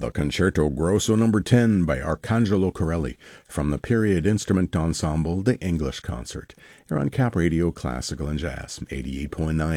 The Concerto Grosso No. 10 by Arcangelo Corelli from the Period Instrument Ensemble, The English Concert. Here on Cap Radio Classical and Jazz, 88.9